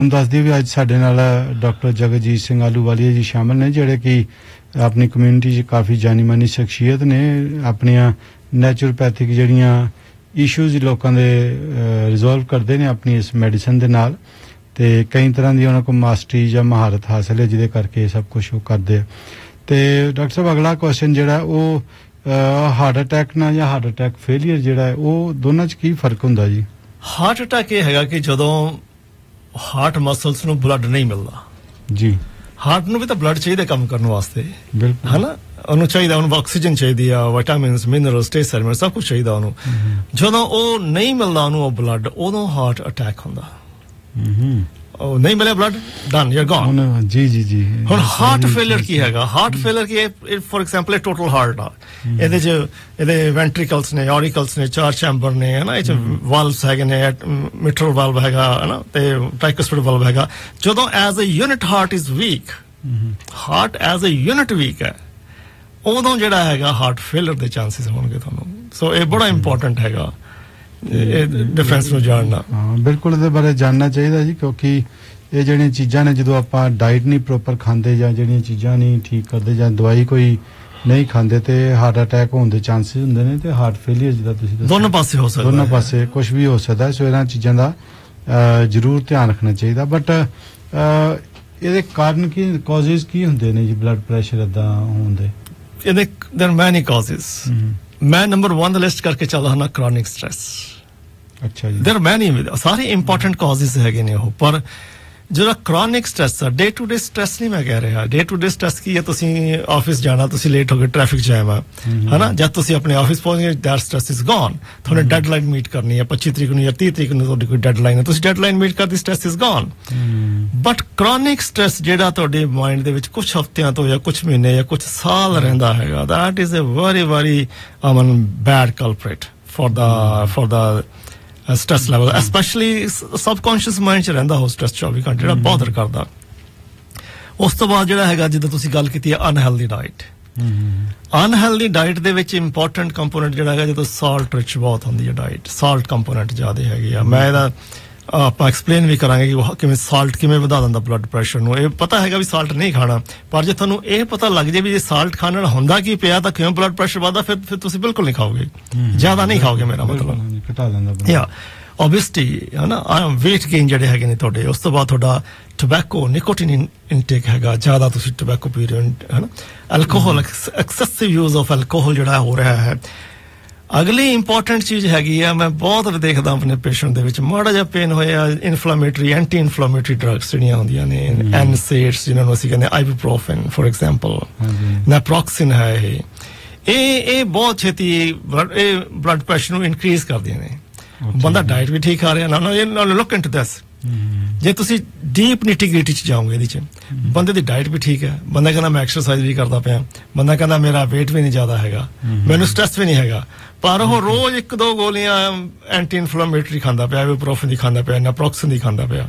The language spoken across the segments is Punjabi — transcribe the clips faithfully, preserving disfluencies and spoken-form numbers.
दस दी भी अज साडे नाल डॉक्टर जगजीत सिंह आलूवालिया जी शामिल ने जिहड़े कि अपनी कम्यूनिटी च काफ़ी जानी मानी शख्सियत ने अपनियां नैचुरोपैथिक जिहड़ियां इशूज़ लोकां दे रिजोल्व करदे ने अपनी इस मैडिसन दे नाल ते कई तरह दी उन्हां को मास्टरी या महारत हासिल है जिहदे करके सब कुछ वो करदे ते डॉक्टर साहब अगला क्वेश्चन जिहड़ा वो हार्ट अटैक ना या हार्ट अटैक फेलियर जिहड़ा है वो दोनों च की फर्क हुंदा जी हार्ट अटैक ये हैगा कि जदों हार्ट मसल्स ਨੂੰ ਬਲੱਡ ਨਹੀਂ ਮਿਲਦਾ ਜੀ ਹਾਰਟ ਨੂੰ ਵੀ ਤਾਂ ਬਲੱਡ ਚਾਹੀਦਾ ਕੰਮ ਕਰਨ ਵਾਸਤੇ ਬਿਲਕੁਲ ਹੈਨਾ ਉਹਨੂੰ ਚਾਹੀਦਾ ਉਹਨੂੰ ਆਕਸੀਜਨ ਚਾਹੀਦੀ ਆ ਵਿਟਾਮਿਨਸ ਮਿਨਰਲਸ ਟ੍ਰੇਸ ਐਲੀਮੈਂਟਸ ਸਭ ਕੁਝ ਚਾਹੀਦਾ ਉਹਨੂੰ ਜਦੋਂ ਉਹ ਨਹੀਂ ਮਿਲਦਾ ਉਹਨੂੰ ਉਹ ਬਲੱਡ ਉਦੋਂ ਹਾਰਟ ਅਟੈਕ ਹੁੰਦਾ ਹੂੰ ਉਹ ਨਹੀਂ ਮਿਲਿਆ blood done you are gone ਜੀ ਜੀ ਜੀ ਹੁਣ ਹਾਰਟ ਫੇਲਿਅਰ ਕੀ ਹੈਗਾ heart failure Ki for example total heart ਆ ਇਹਦੇ ਚ ਇਹਦੇ ਵੈਂਟ੍ਰਿਕਲਸ ਨੇ ਔਰੀਕਲਸ ਨੇ ਚਾਰ ਚੈਂਬਰ ਨੇ ਹਨਾ ਇਹ ਚ ਵਾਲਵਸ ਹੈਗੇ ਨੇ ਮਿਟਰਲ ਵਾਲਵ ਹੈਗਾ ਹਨਾ ਤੇ ਟ੍ਰਾਈਕਸਪਿਡ ਵਾਲਵ ਹੈਗਾ ਜਦੋਂ as a unit heart is week heart as a unit week ਹੈ ਉਦੋਂ ਜਿਹੜਾ ਹੈਗਾ ਹਾਰਟ ਫੇਲਿਅਰ ਦੇ ਚਾਂਸਸ ਹੋਣਗੇ ਤੁਹਾਨੂੰ ਸੋ ਇਹ ਬੜਾ ਇੰਪੋਰਟੈਂਟ ਹੈਗਾ डिफरेंस ਨੂੰ ਜਾਣਨਾ ਹਾਂ ਬਿਲਕੁਲ ਇਹਦੇ ਬਾਰੇ ਜਾਣਨਾ ਚਾਹੀਦਾ ਜੀ ਕਿਉਂਕਿ ਇਹ ਜਿਹੜੀਆਂ ਚੀਜ਼ਾਂ ਨੇ ਜਦੋਂ ਆਪਾਂ ਡਾਈਟ ਨਹੀਂ ਪ੍ਰੋਪਰ ਖਾਂਦੇ ਜਾਂ ਜਿਹੜੀਆਂ ਚੀਜ਼ਾਂ ਨਹੀਂ ਠੀਕ ਕਰਦੇ ਜਾਂ ਦਵਾਈ ਕੋਈ ਨਹੀਂ ਖਾਂਦੇ ਤੇ ਹਾਰਟ ਅਟੈਕ ਹੋਣ ਦੇ ਚਾਂਸਸ ਹੁੰਦੇ ਨੇ ਤੇ ਹਾਰਟ ਫੇਲਿਅਰ ਜਿਹਦਾ ਤੁਸੀਂ ਦੱਸਿਆ ਦੋਨੋਂ ਪਾਸੇ ਹੋ ਸਕਦਾ ਦੋਨੋਂ ਪਾਸੇ ਕੁਝ ਵੀ ਹੋ ਸਕਦਾ ਸੋ ਇਹਨਾਂ ਚੀਜ਼ਾਂ ਦਾ ਜ਼ਰੂਰ ਧਿਆਨ ਰੱਖਣਾ ਚਾਹੀਦਾ ਬਟ ਇਹਦੇ ਕਾਰਨ ਕੀ ਕਾਜ਼ਸ ਕੀ ਹੁੰਦੇ ਨੇ ਜੀ ਬਲੱਡ ਪ੍ਰੈਸ਼ਰ ਇਦਾਂ ਹੋਣ ਦੇ ਇਹਦੇ देयर मैनी ਕਾਜ਼ਸ मैं नंबर वन लिस्ट करके चल रहा ना क्रॉनिक स्ट्रेस अच्छा जी देयर मैनी सारे इंपॉर्टेंट कॉजेस है ने हो पर ਜਿਹੜਾ ਕ੍ਰੋਨਿਕ ਸਟ੍ਰੈਸ ਆ ਡੇ ਟੂ ਡੇ ਸਟ੍ਰੈਸ ਨਹੀਂ ਮੈਂ ਕਹਿ ਰਿਹਾ ਡੇ ਟੂ ਡੇ ਸਟ੍ਰੈਸ ਕੀ ਹੈ ਤੁਸੀਂ ਆਫਿਸ ਜਾਣਾ ਤੁਸੀਂ ਲੇਟ ਹੋ ਗਏ ਟ੍ਰੈਫਿਕ ਜੈਮ ਆ ਹਨਾ ਜਦ ਤੁਸੀਂ ਆਪਣੇ ਆਫਿਸ ਪਹੁੰਚ ਗਏ ਦੈਟ ਸਟ੍ਰੈਸ ਇਜ਼ ਗੋਨ ਤੁਹਾਨੂੰ ਡੈਡਲਾਈਨ ਮੀਟ ਕਰਨੀ ਹੈ ਪੱਚੀ ਤਰੀਕ ਨੂੰ ਜਾਂ ਤੀਹ ਤਰੀਕ ਨੂੰ ਤੁਹਾਡੀ ਕੋਈ ਡੈਡਲਾਈਨ ਹੈ ਤੁਸੀਂ ਡੈਡਲਾਈਨ ਮੀਟ ਕਰਦੀ stress is gone but chronic stress ਜਿਹੜਾ ਤੁਹਾਡੇ ਮਾਈਂਡ ਦੇ ਵਿੱਚ ਕੁਝ ਹਫ਼ਤਿਆਂ ਤੋਂ ਜਾਂ ਕੁਝ ਮਹੀਨੇ ਜਾਂ ਕੁਝ ਸਾਲ ਰਹਿੰਦਾ ਹੈਗਾ that is a very very Aman bed ਕਲਪ੍ਰਿਟ for the for the stress level especially subconscious mind ਚ ਰਹਿੰਦਾ ਹੋ ਸਟ੍ਰੈਸ ਚੌਵੀ ਘੰਟੇ ਜਿਹੜਾ ਬਹੁਤ ਕਰਦਾ ਉਸ ਤੋਂ ਬਾਅਦ ਜਿਹੜਾ ਹੈਗਾ ਜਿੱਦਾਂ ਤੁਸੀਂ ਗੱਲ ਕੀਤੀ ਹੈ ਅਨਹੈਲਦੀ ਡਾਈਟ ਅਨਹੈਲਦੀ ਡਾਈਟ ਦੇ ਵਿੱਚ ਇੰਪੋਰਟੈਂਟ ਕੰਪੋਨੈਂਟ ਜਿਹੜਾ ਹੈਗਾ ਜਦੋਂ ਸਾਲਟ ਰਿਚ ਬਹੁਤ ਹੁੰਦੀ ਹੈ ਡਾਈਟ ਸਾਲਟ ਕੰਪੋਨੈਂਟ ਜ਼ਿਆਦਾ ਹੈਗੀ ਆ ਮੈਂ ਇਹਦਾ ਆਪਾਂ ਐਕਸਪਲੇਨ ਵੀ ਕਰਾਂਗੇ ਕਿ ਕਿਵੇਂ ਸਾਲਟ ਕਿਵੇਂ ਵਧਾ ਦਿੰਦਾ ਬਲੱਡ ਪ੍ਰੈਸ਼ਰ ਨੂੰ ਇਹ ਪਤਾ ਹੈਗਾ ਵੀ ਸਾਲਟ ਨਹੀਂ ਖਾਣਾ ਪਰ ਜੇ ਤੁਹਾਨੂੰ ਇਹ ਪਤਾ ਲੱਗ ਜੇ ਵੀ ਜੇ ਸਾਲਟ ਖਾਣ ਨਾਲ ਹੁੰਦਾ ਕੀ ਪਿਆ ਤਾਂ ਕਿਉਂ ਬਲੱਡ ਪ੍ਰੈਸ਼ਰ ਵਧਦਾ ਫਿਰ ਫਿਰ ਤੁਸੀਂ ਬਿਲਕੁਲ ਨਹੀਂ ਖਾਓਗੇ ਜ਼ਿਆਦਾ ਨਹੀਂ ਖਾਓਗੇ ਮੇਰਾ ਮਤਲਬ ਘਟਾ ਦਿੰਦਾ ਯਾ ਓਬਵੀਅਸਲੀ ਹੈ ਨਾ weight gain ਜਿਹੜੇ ਹੈਗੇ ਨੇ ਤੁਹਾਡੇ ਉਸ ਤੋਂ ਬਾਅਦ ਤੁਹਾਡਾ ਟੋਬੈਕੋ ਨਿਕੋਟਿਨ ਇਨਟੇਕ ਹੈਗਾ ਜ਼ਿਆਦਾ ਤੁਸੀਂ ਟੋਬੈਕੋ ਪੀ ਰਹੇ ਹੋ ਹੈ ਨਾ alcohol excessive use of alcohol ਜਿਹੜਾ ਹੋ ਰਿਹਾ ਹੈ ਅਗਲੀ ਇੰਪੋਰਟੈਂਟ ਚੀਜ਼ ਹੈਗੀ ਆ ਮੈਂ ਬਹੁਤ ਦੇਖਦਾ ਆਪਣੇ ਪੇਸ਼ੈਂਟ ਦੇ ਵਿੱਚ ਮਾੜਾ ਜਿਹਾ ਪੇਨ ਹੋਇਆ ਇਨਫਲੇਮੇਟਰੀ ਐਂਟੀ ਇਨਫਲੇਮੇਟਰੀ ਡਰੱਗਸ ਜਿਹੜੀਆਂ ਹੁੰਦੀਆਂ ਨੇ ਐਨਸੇਡਸ ਜਿਹਨਾਂ ਨੂੰ ਅਸੀਂ ਕਹਿੰਦੇ ਆਈਬੂਪ੍ਰੋਫਨ ਫॉर ਐਗਜ਼ਾਮਪਲ ਨੈਪਰੋਕਸਿਨ ਹੈ ਇਹ ਇਹ ਬਹੁਤ ਛੇਤੀ ਇਹ ਬਲੱਡ ਪ੍ਰੈਸ਼ਰ ਨੂੰ ਇਨਕਰੀਜ਼ ਕਰਦੀਆਂ ਨੇ ਬੰਦਾ ਡਾਈਟ ਵੀ ਠੀਕ ਖਾ ਰਿਹਾ ਨਾ ਨਾ ਲੁੱਕ ਇਨਟੂ ਦਿਸ ਜੇ ਤੁਸੀਂ ਡੀਪ ਨਿਟੀਗ੍ਰਿਟੀ ਚ ਜਾਓਗੇ ਇਹਦੇ ਚ ਬੰਦੇ ਦੀ ਡਾਈਟ ਵੀ ਠੀਕ ਹੈ ਬੰਦਾ ਕਹਿੰਦਾ ਮੈਂ ਐਕਸਰਸਾਈਜ਼ ਵੀ ਕਰਦਾ ਪਿਆ ਬੰਦਾ ਕਹਿੰਦਾ ਮੇਰਾ weight ਵੀ ਨਹੀਂ ਜ਼ਿਆਦਾ ਹੈਗਾ ਮੈਨੂੰ ਸਟ੍ਰੈਸ ਵੀ ਨਹੀਂ ਹੈਗਾ ਪਰ ਉਹ ਰੋਜ਼ ਇੱਕ ਦੋ ਗੋਲੀਆਂ ਐਂਟੀ ਇਨਫਲੇਮੇਟਰੀ ਖਾਂਦਾ ਪਿਆ ਆਈਬੂਪ੍ਰੋਫਨ ਦੀ ਖਾਂਦਾ ਪਿਆ ਨੈਪਰੋਕਸਿਨ ਦੀ ਖਾਂਦਾ ਪਿਆ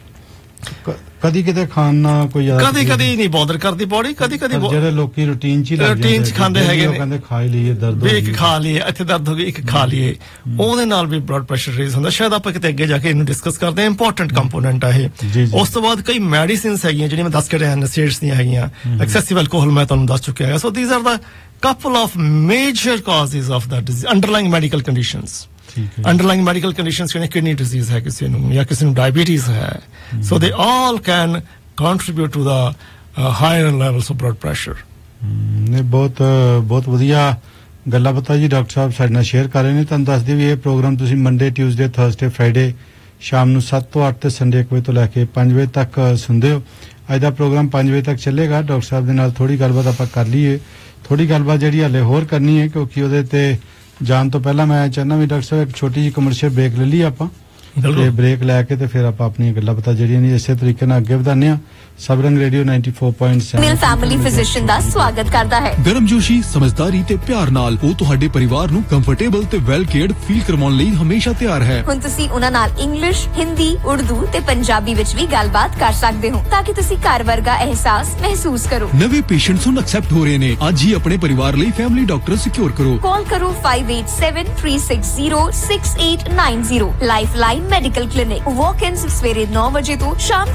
ਕਦੀ ਕਿਤੇ ਖਾਣ ਨਾਲ ਕੋਈ ਕਦੀ ਕਦੀ ਨਹੀਂ ਬੋਦਰ ਕਰਦੀ ਬੋਡੀ ਕਦੀ ਕਦੀ ਜਿਹੜੇ ਲੋਕੀ ਰੂਟੀਨ ਚ ਹੀ ਲੱਗ ਜਾਂਦੇ ਰੂਟੀਨ ਚ ਖਾਂਦੇ ਹੈਗੇ ਨੇ ਕਹਿੰਦੇ ਖਾ ਲਈਏ ਦਰਦ ਹੋ ਗਈ ਇੱਕ ਖਾ ਲਈਏ ਇੱਥੇ ਦਰਦ ਹੋ ਗਈ ਇੱਕ ਖਾ ਲਈਏ ਉਹਦੇ ਨਾਲ ਵੀ ਬਲੱਡ ਪ੍ਰੈਸ਼ਰ ਰੇਜ਼ ਹੁੰਦਾ ਸ਼ਾਇਦ ਆਪਾਂ ਕਿਤੇ ਅੱਗੇ ਜਾ ਕੇ ਇਹਨੂੰ ਡਿਸਕਸ ਕਰਦੇ ਹਾਂ ਇੰਪੋਰਟੈਂਟ ਕੰਪੋਨੈਂਟ ਆ ਇਹ ਉਸ ਤੋਂ ਬਾਅਦ ਕਈ ਮੈਡੀਸਿਨਸ ਹੈਗੀਆਂ ਜਿਹੜੀਆਂ ਮੈਂ ਦੱਸ ਕੇ ਰਿਹਾ ਨਸੇਡਸ ਦੀਆਂ ਹੈਗੀਆਂ ਐਕਸੈਸਿਵ ਐਲਕੋਹਲ ਮੈਂ ਤੁਹਾਨੂੰ ਦੱਸ ਚੁੱਕਿਆ ਹਾਂ so these are the couple of major causes of that disease underlying medical conditions underlying medical conditions can kidney disease hai kisi nu ya kisi nu diabetes hai so they all can contribute to the uh, higher levels of blood pressure ne bahut bahut vadiya ਗੱਲਾਂ ਪਤਾ ਜੀ ਡਾਕਟਰ ਸਾਹਿਬ ਸਾਡੇ ਨਾਲ ਸ਼ੇਅਰ ਕਰ ਰਹੇ ਨੇ ਤੁਹਾਨੂੰ ਦੱਸ ਦਿਓ ਵੀ ਇਹ ਪ੍ਰੋਗਰਾਮ ਤੁਸੀਂ ਮੰਡੇ ਟਿਊਜ਼ਡੇ ਥਰਸਡੇ ਫਰਾਈਡੇ ਸ਼ਾਮ ਨੂੰ ਸੱਤ ਤੋਂ ਅੱਠ ਤੇ ਸੰਡੇ ਇੱਕ ਵਜੇ ਤੋਂ ਲੈ ਕੇ ਪੰਜ ਵਜੇ ਤੱਕ ਸੁਣਦੇ ਹੋ ਅੱਜ ਦਾ ਪ੍ਰੋਗਰਾਮ ਪੰਜ ਵਜੇ ਤੱਕ ਚੱਲੇਗਾ ਡਾਕਟਰ ਸਾਹਿਬ ਦੇ ਨਾਲ ਥੋੜੀ ਗੱਲਬਾਤ ਆਪਾਂ ਕਰ ਲਈਏ ਥੋੜੀ ਗੱਲਬਾਤ ਜਿਹੜੀ ਹਲੇ ਹੋਰ ਕਰਨੀ ਹੈ ਕਿਉਂਕਿ ਉਹਦੇ ਤੇ ਜਾਣ ਤੋਂ ਪਹਿਲਾਂ ਮੈਂ ਚਾਹੁੰਦਾ ਵੀ ਡਾਕਟਰ ਸਾਹਿਬ ਇੱਕ ਛੋਟੀ ਜਿਹੀ ਕਮਰਸ਼ੀਅਲ ਬ੍ਰੇਕ ਲੈ ਲਈ ਆਪਾਂ ਤੇ ਬ੍ਰੇਕ ਲੈ ਕੇ ਤੇ ਫਿਰ ਆਪਾਂ ਆਪਣੀਆਂ ਗੱਲਾਂ ਪਤਾ ਜਿਹੜੀਆਂ ਨੇ ਇਸੇ ਤਰੀਕੇ ਨਾਲ ਅੱਗੇ ਵਧਾਉਂਦੇ ਆ Sabrang radio ninety four point seven ਮਿਲ ਫੈਮਿਲੀ ਫਿਜ਼ੀਸ਼ੀਅਨ ਦਾ ਸਵਾਗਤ ਕਰਦਾ ਹੈ ਗਰਮਜੋਸ਼ੀ ਸਮਝਦਾਰੀ ਤੇ ਪਿਆਰ ਨਾਲ ਉਹ ਤੁਹਾਡੇ ਪਰਿਵਾਰ ਨੂੰ ਕੰਫਰਟੇਬਲ ਤੇ ਵੈਲ ਕੇਅਰਡ ਫੀਲ ਕਰਵਾਉਣ ਲਈ ਹਮੇਸ਼ਾ ਤਿਆਰ ਹੈ ਹੁਣ ਤੁਸੀਂ ਉਹਨਾਂ ਨਾਲ ਇੰਗਲਿਸ਼ ਹਿੰਦੀ ਉਰਦੂ ਤੇ ਪੰਜਾਬੀ ਵਿੱਚ ਵੀ ਗੱਲਬਾਤ ਕਰ ਸਕਦੇ ਹੋ ਤਾਂ ਕਿ ਤੁਸੀਂ ਘਰ ਵਰਗਾ ਅਹਿਸਾਸ ਮਹਿਸੂਸ ਕਰੋ ਨਵੇਂ ਪੇਸ਼ੈਂਟਸ ਨੂੰ ਐਕਸੈਪਟ ਹੋ ਰਹੇ ਨੇ ਅੱਜ ਹੀ ਆਪਣੇ ਪਰਿਵਾਰ ਲਈ ਫੈਮਿਲੀ ਡਾਕਟਰ ਸਿਕਿਉਰ ਕਰੋ ਕਾਲ ਕਰੋ five eight seven three six zero six eight nine zero lifeline medical clinic. ਵਾਕ-ਇਨਸ ਸਵੇਰੇ ਨੌ ਵਜੇ ਤੋਂ ਸ਼ਾਮ